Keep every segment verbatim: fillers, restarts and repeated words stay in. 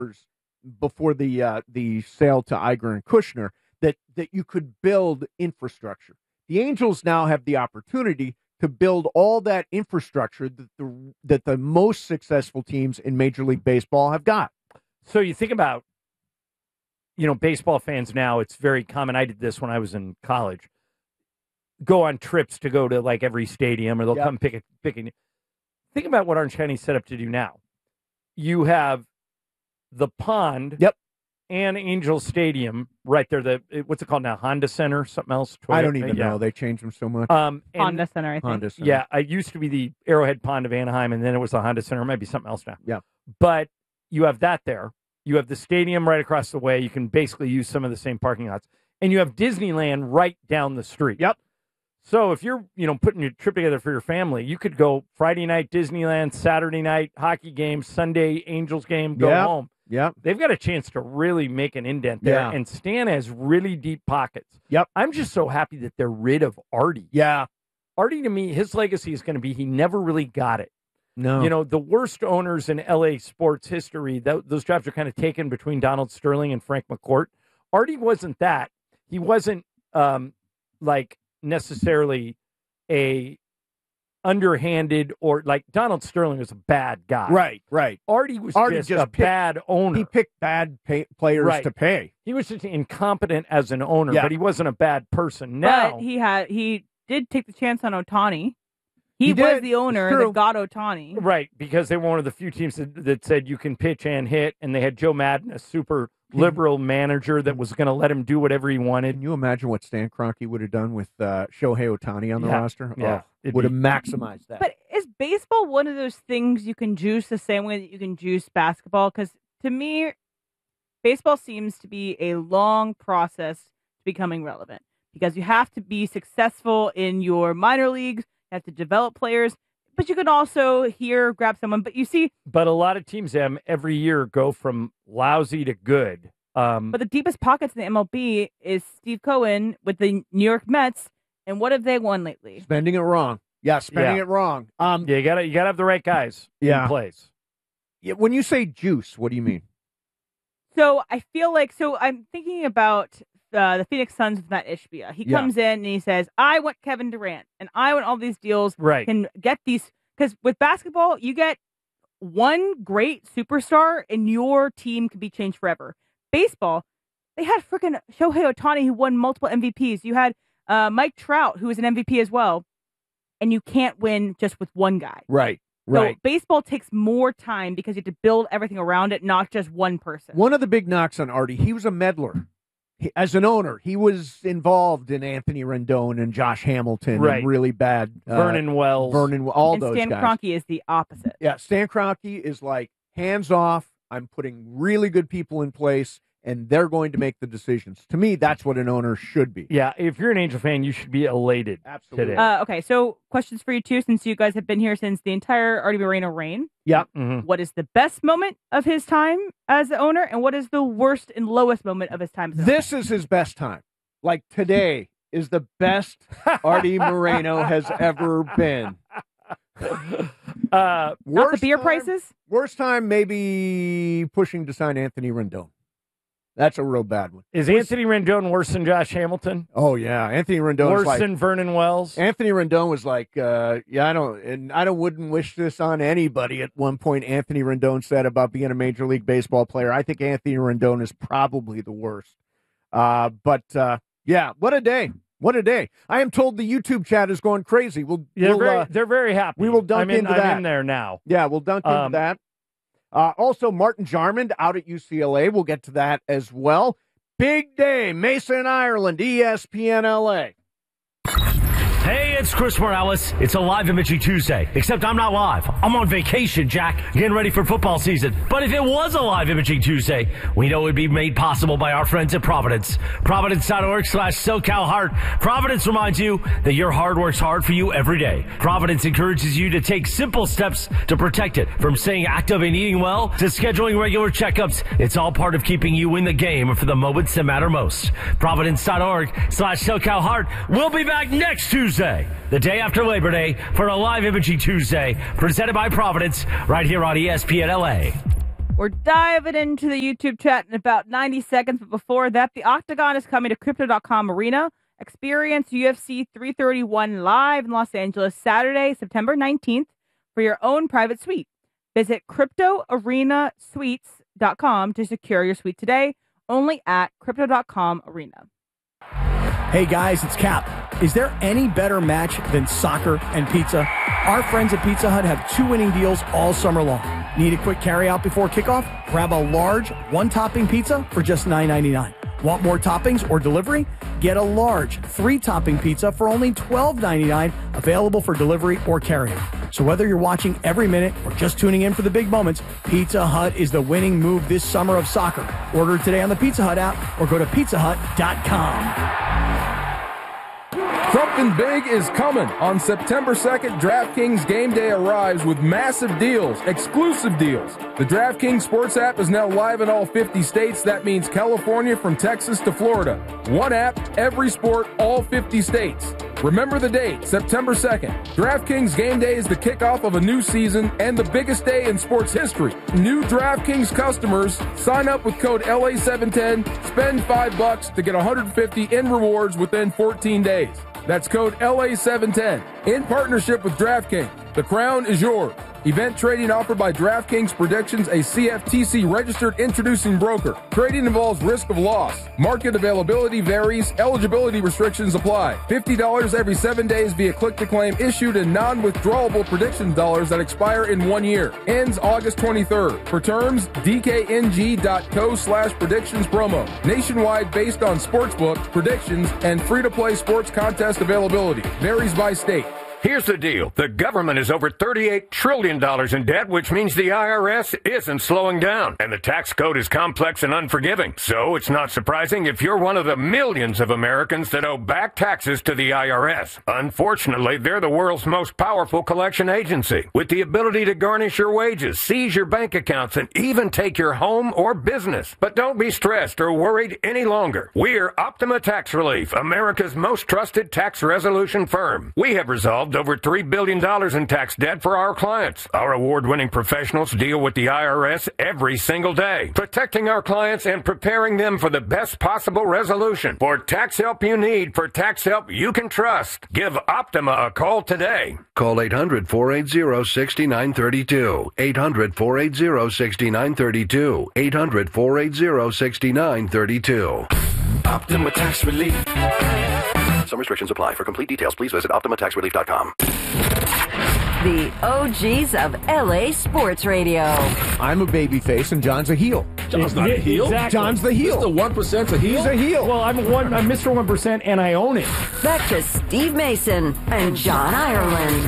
before the uh, the sale to Iger and Kushner that that you could build infrastructure. The Angels now have the opportunity to build all that infrastructure that the that the most successful teams in Major League Baseball have got. So you think about, you know, baseball fans now, it's very common. I did this when I was in college. Go on trips to go to like every stadium, or they'll Yep. come pick a pick a. Think about what Orange County's set up to do now. You have the pond, Yep. and Angel Stadium right there. The what's it called now? Honda Center, something else? I don't even yeah. know. They changed them so much. Um, and, Honda Center, I think. Honda Center. yeah, it used to be the Arrowhead Pond of Anaheim, and then it was the Honda Center. It might be something else now. Yeah. But you have that there. You have the stadium right across the way. You can basically use some of the same parking lots. And you have Disneyland right down the street. Yep. So if you're, you know, putting your trip together for your family, you could go Friday night Disneyland, Saturday night hockey game, Sunday Angels game, go Yep. home. Yep. They've got a chance to really make an indent there. Yeah. And Stan has really deep pockets. Yep. I'm just so happy that they're rid of Artie. Yeah. Artie, to me, his legacy is going to be he never really got it. No. You know, the worst owners in L A sports history, th- those jobs are kind of taken between Donald Sterling and Frank McCourt. Artie wasn't that. He wasn't um, like necessarily a underhanded or like Donald Sterling was a bad guy. Right, right. Artie was Artie just, just a picked- bad owner. He picked bad pay- players Right. to pay. He was just incompetent as an owner, Yeah. but he wasn't a bad person. Now, But he had he did take the chance on Otani. He, He was did. the owner It's true. that got Otani. right, because they were one of the few teams that, that said you can pitch and hit, and they had Joe Madden, a super liberal manager that was going to let him do whatever he wanted. Can you imagine what Stan Kroenke would have done with uh, Shohei Ohtani on the Yeah. roster? Yeah. Oh, It'd would be- have maximized that. But is baseball one of those things you can juice the same way that you can juice basketball? Because to me, baseball seems to be a long process to becoming relevant because you have to be successful in your minor leagues, you have to develop players, but you can also here grab someone. But you see, But a lot of teams, Em, every year go from lousy to good. Um, but the deepest pockets in the M L B is Steve Cohen with the New York Mets. And what have they won lately? Spending it wrong. Yeah, spending Yeah. it wrong. Um, yeah, you gotta you gotta have the right guys Yeah. in place. yeah, when you say juice, what do you mean? So I feel like so I'm thinking about uh, the Phoenix Suns with Matt Ishbia. He Yeah. comes in and he says, "I want Kevin Durant and I want all these deals. Right. Can get these because with basketball you get one great superstar and your team can be changed forever. Baseball, they had freaking Shohei Ohtani who won multiple M V Ps. You had uh, Mike Trout who was an M V P as well, and you can't win just with one guy. Right, So right. baseball takes more time because you have to build everything around it, not just one person. One of the big knocks on Artie, he was a meddler. He, as an owner, he was involved in Anthony Rendon and Josh Hamilton Right. and really bad uh, Vernon Wells. Vernon, all and those Stan guys. Kroenke is the opposite. Yeah, Stan Kroenke is like hands off. I'm putting really good people in place, and they're going to make the decisions. To me, that's what an owner should be. Yeah, if you're an Angel fan, you should be elated. Absolutely. Today. Uh, okay, so questions for you too, since you guys have been here since the entire Artie Moreno reign. Yeah. Mhm. What is the best moment of his time as the owner, and what is the worst and lowest moment of his time as the owner? This is his best time. Like today is the best Artie Moreno has ever been. Uh, Not the beer time- prices? Worst time, maybe pushing to sign Anthony Rendon. That's a real bad one. is Anthony Rendon worse than Josh Hamilton? Oh yeah, Anthony Rendon Worse was like than Vernon Wells? Anthony Rendon was like, uh, yeah, I don't, and I don't wouldn't wish this on anybody. At one point, Anthony Rendon said about being a Major League Baseball player. I think Anthony Rendon is probably the worst. Uh, but uh, yeah, what a day! What a day! I am told the YouTube chat is going crazy. We'll, Yeah, they're, we'll very, uh, they're very happy. we will dunk I'm in, into I'm that. in there now. yeah, we'll dunk into Um, that. Uh, also, Martin Jarmond out at U C L A. We'll get to that as well. Big day, Mason, Ireland, E S P N L A. Hey, it's Chris Morales. It's a live Imaging Tuesday, except I'm not live. I'm on vacation, Jack, getting ready for football season. But if it was a live Imaging Tuesday, we know it would be made possible by our friends at Providence. Providence.org slash SoCal Heart. Providence reminds you that your heart works hard for you every day. Providence encourages you to take simple steps to protect it, from staying active and eating well to scheduling regular checkups. It's all part of keeping you in the game for the moments that matter most. Providence.org slash SoCal Heart. We'll be back next Tuesday. The day after Labor Day, for a live Imaging Tuesday, presented by Providence, right here on E S P N L A. We're diving into the YouTube chat in about ninety seconds, but before that, the Octagon is coming to Crypto dot com Arena. Experience U F C three thirty-one live in Los Angeles Saturday, September nineteenth for your own private suite. Visit Crypto Arena Suites dot com to secure your suite today, only at Crypto dot com Arena. Hey guys, it's Cap. Is there any better match than soccer and pizza? Our friends at Pizza Hut have two winning deals all summer long. Need a quick carryout before kickoff? Grab a large one-topping pizza for just nine ninety-nine. Want more toppings or delivery? Get a large three-topping pizza for only twelve ninety-nine, available for delivery or carryout. So whether you're watching every minute or just tuning in for the big moments, Pizza Hut is the winning move this summer of soccer. Order today on the Pizza Hut app or go to pizza hut dot com. Something big is coming. On September second, DraftKings Game Day arrives with massive deals, exclusive deals. The DraftKings Sports app is now live in all fifty states. That means California from Texas to Florida. One app, every sport, all fifty states. Remember the date, September second. DraftKings Game Day is the kickoff of a new season and the biggest day in sports history. New DraftKings customers sign up with code L A seven ten, spend five bucks to get one hundred fifty in rewards within fourteen days. That's code L A seven ten. In partnership with DraftKings, the crown is yours. Event trading offered by DraftKings Predictions, a C F T C-registered introducing broker. Trading involves risk of loss. Market availability varies. Eligibility restrictions apply. fifty dollars every seven days via click-to-claim issued in non-withdrawable predictions dollars that expire in one year. Ends August twenty-third. For terms, D K N G dot co slash predictions promo. Nationwide based on sportsbook, predictions, and free-to-play sports contest availability. Varies by state. Here's the deal. The government is over thirty-eight trillion dollars in debt, which means the I R S isn't slowing down. And the tax code is complex and unforgiving. So it's not surprising if you're one of the millions of Americans that owe back taxes to the I R S. Unfortunately, they're the world's most powerful collection agency, with the ability to garnish your wages, seize your bank accounts, and even take your home or business. But don't be stressed or worried any longer. We're Optima Tax Relief, America's most trusted tax resolution firm. We have resolved over three billion dollars in tax debt for our clients. Our award-winning professionals deal with the I R S every single day, protecting our clients and preparing them for the best possible resolution. For tax help you need, for tax help you can trust, give Optima a call today. Call eight hundred, four eight zero, six nine three two. eight hundred, four eight zero, six nine three two. eight hundred, four eight zero, six nine three two. Optima Tax Relief. Some restrictions apply. For complete details, please visit optima tax relief dot com. The O Gs of L A Sports Radio. I'm a babyface and John's a heel. John's not a heel. Exactly. John's the heel. Mister one percent's a heel? He's a heel. Well, I'm one. I'm Mister One Percent, and I own it. Back to Steve Mason and John Ireland.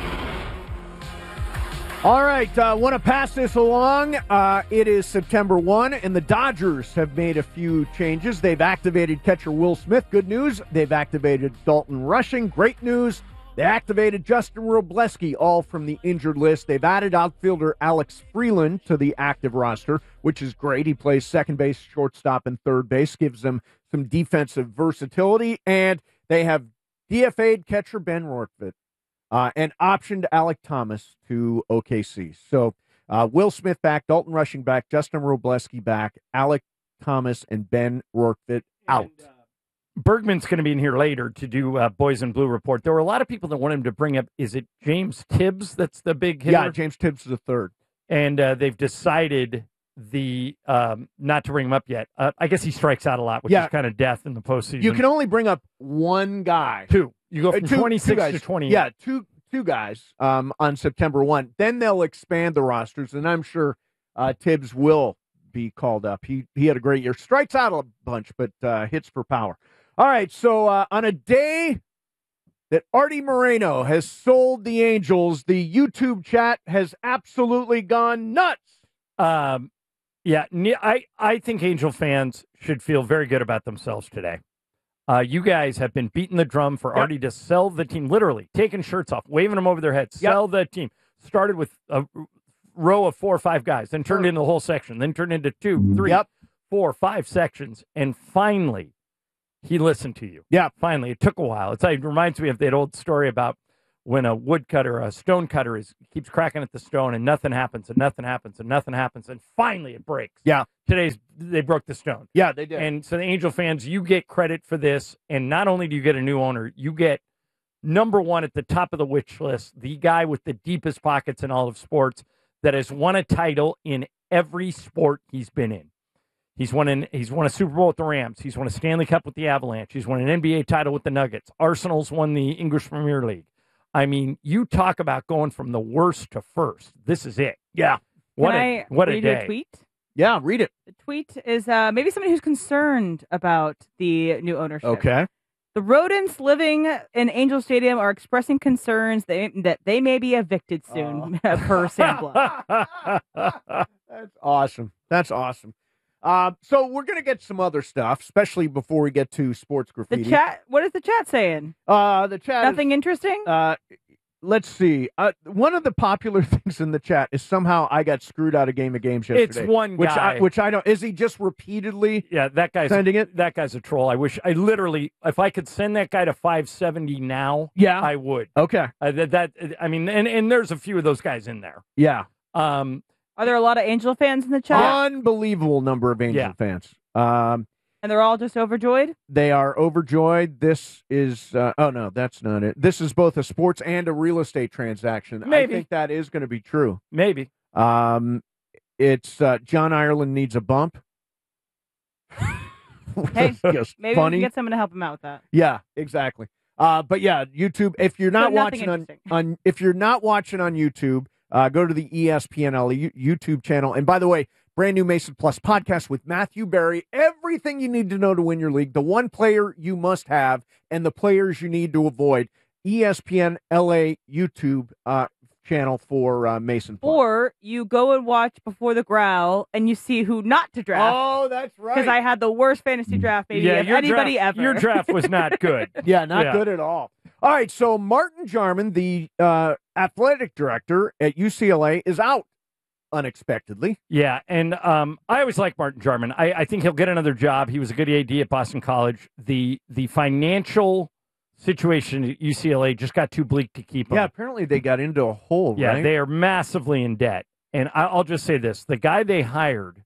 All right, I uh, want to pass this along. Uh, it is September first, and the Dodgers have made a few changes. They've activated catcher Will Smith. Good news. They've activated Dalton Rushing. Great news. They activated Justin Robleski, all from the injured list. They've added outfielder Alex Freeland to the active roster, which is great. He plays second base, shortstop, and third base, gives them some defensive versatility. And they have D F A'd catcher Ben Rortvedt. Uh, and optioned Alek Thomas to O K C. So uh, Will Smith back, Dalton Rushing back, Justin Robleski back, Alek Thomas and Ben Rortvedt out. And, uh, Bergman's going to be in here later to do uh, Boys in Blue report. There were a lot of people that want him to bring up, is it James Tibbs that's the big hitter? Yeah, James Tibbs is the third. And uh, they've decided the um, not to bring him up yet. Uh, I guess he strikes out a lot, which yeah. is kind of death in the postseason. You can only bring up one guy. Two. You go from uh, two, twenty-six two to twenty-eight. Yeah, two two guys um, on September first. Then they'll expand the rosters, and I'm sure uh, Tibbs will be called up. He he had a great year. Strikes out a bunch, but uh, hits for power. All right, so uh, on a day that Artie Moreno has sold the Angels, the YouTube chat has absolutely gone nuts. Um, yeah, I, I think Angel fans should feel very good about themselves today. Uh, you guys have been beating the drum for yep. Artie to sell the team, literally taking shirts off, waving them over their heads, sell yep. the team. Started with a row of four or five guys, then turned into the whole section, then turned into two, three, yep. four, five sections, and finally he listened to you. Yeah. Finally. It took a while. It's, it reminds me of that old story about when a woodcutter, a stone cutter, is keeps cracking at the stone and nothing happens and nothing happens and nothing happens and finally it breaks. Yeah. Today's they broke the stone. Yeah, they did. And so the Angel fans, you get credit for this. And not only do you get a new owner, you get number one at the top of the wish list, the guy with the deepest pockets in all of sports that has won a title in every sport he's been in. He's won an, he's won a Super Bowl with the Rams. He's won a Stanley Cup with the Avalanche. He's won an N B A title with the Nuggets. Arsenal's won the English Premier League. I mean, you talk about going from the worst to first. This is it. Yeah. What Can a I what a read day. a tweet? Yeah, read it. The tweet is uh, maybe somebody who's concerned about the new ownership. Okay. The rodents living in Angel Stadium are expressing concerns that, that they may be evicted soon, per Sandblood. That's awesome. That's awesome. Uh, so we're going to get some other stuff, especially before we get to sports graffiti. The chat, what is the chat saying? Uh, the chat Nothing is, interesting? Uh, let's see. Uh, one of the popular things in the chat is somehow I got screwed out of Game of Games yesterday. It's one which guy. I, which I don't. Is he just repeatedly Yeah, that guy's sending it? That guy's a troll. I wish I literally, if I could send that guy to five seventy now, Yeah. I would. Okay. Uh, that, that I mean, and, and there's a few of those guys in there. Yeah. Um, Are there a lot of Angel fans in the chat? Unbelievable number of Angel Yeah. fans. Um, And they're all just overjoyed? They are overjoyed. This is, uh, oh no, that's not it. This is both a sports and a real estate transaction. Maybe. I think that is going to be true. maybe. Um, it's uh, John Ireland needs a bump. Hey, Just maybe we funny. can get someone to help him out with that. Yeah, exactly. Uh, but yeah, YouTube. If you're not But nothing watching on, interesting. on, if you're not watching on YouTube, uh, go to the E S P N L U- YouTube channel. And by the way, brand new Mason Plus podcast with Matthew Berry. Everything you need to know to win your league. The one player you must have, and the players you need to avoid. E S P N L A YouTube uh, channel for uh, Mason Plus. Or you go and watch Before the Growl and you see who not to draft. Oh, that's right. Because I had the worst fantasy draft maybe Yeah, of your anybody draft, ever. Your draft was not good. Yeah, not Yeah. good at all. All right, so Martin Jarman, the uh, athletic director at U C L A, is out unexpectedly. Yeah, and um, I always like Martin Jarman. I, I think he'll get another job. He was a good A D at Boston College. The the financial situation at U C L A just got too bleak to keep him. Yeah, apparently they got into a hole, Yeah, right? they are massively in debt. And I, I'll just say this: the guy they hired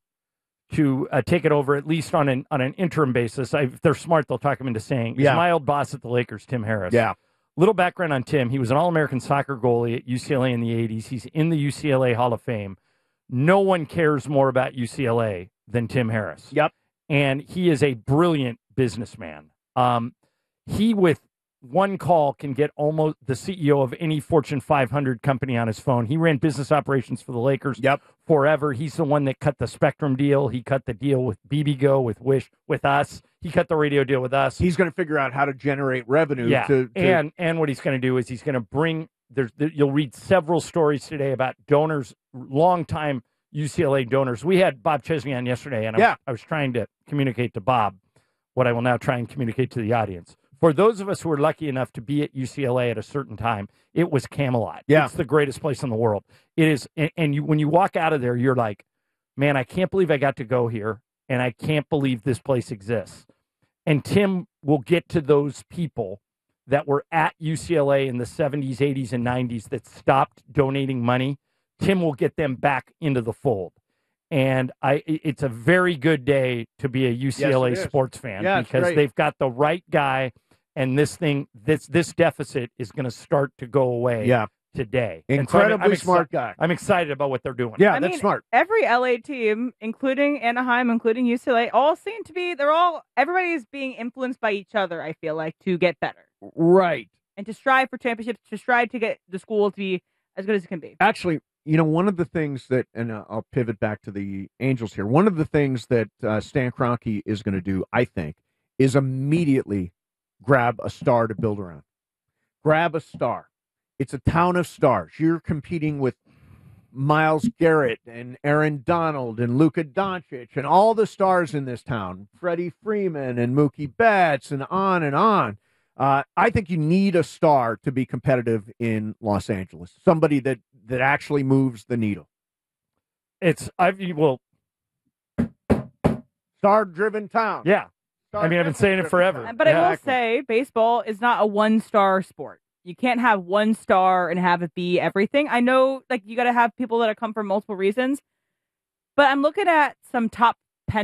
to uh, take it over, at least on an on an interim basis, I, if they're smart, they'll talk him into saying, Yeah. is my old boss at the Lakers, Tim Harris. Yeah. Little background on Tim: he was an All-American soccer goalie at U C L A in the eighties. He's in the U C L A Hall of Fame. No one cares more about U C L A than Tim Harris. Yep. And he is a brilliant businessman. Um, he, with one call, can get almost the C E O of any Fortune five hundred company on his phone. He ran business operations for the Lakers Yep. forever. He's the one that cut the Spectrum deal. He cut the deal with B B Go, with Wish, with us. He cut the radio deal with us. He's going to figure out how to generate revenue. Yeah, To, to, and and what he's going to do is he's going to bring. There's there, you'll read several stories today about donors, longtime U C L A donors. We had Bob Chesney on yesterday, and I, Yeah. was, I was trying to communicate to Bob what I will now try and communicate to the audience. For those of us who were lucky enough to be at U C L A at a certain time, it was Camelot. Yeah. It's the greatest place in the world. It is, and, and you when you walk out of there, you're like, man, I can't believe I got to go here, and I can't believe this place exists. And Tim will get to those people that were at U C L A in the seventies, eighties, and nineties that stopped donating money. Tim will get them back into the fold. And I, it's a very good day to be a U C L A Yes, it is. sports fan Yeah, it's because great. they've got the right guy, and this thing, this this deficit is going to start to go away Yeah. today. And so I'm- Incredibly I'm exci- smart guy. I'm excited about what they're doing. Yeah, I that's mean, smart. Every L A team, including Anaheim, including U C L A, all seem to be, they're all, everybody is being influenced by each other, I feel like, to get better Right. and to strive for championships, to strive to get the school to be as good as it can be. Actually, you know, one of the things that, and uh, I'll pivot back to the Angels here. One of the things that uh, Stan Kroenke is going to do, I think, is immediately grab a star to build around. Grab a star. It's a town of stars. You're competing with Myles Garrett and Aaron Donald and Luka Doncic and all the stars in this town, Freddie Freeman and Mookie Betts and on and on. Uh, I think you need a star to be competitive in Los Angeles. Somebody that, that actually moves the needle. It's, I've, well, Star-driven town. yeah. I mean, I've been saying it forever. But I will Exactly. say, baseball is not a one-star sport. You can't have one star and have it be everything. I know, like, you got to have people that come for multiple reasons. But I'm looking at some top